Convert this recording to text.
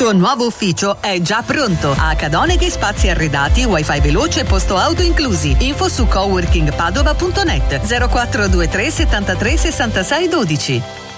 tuo nuovo ufficio è già pronto. A Cadoneghi spazi arredati, wifi veloce e posto auto inclusi. Info su coworkingpadova.net 0423 73 66 12.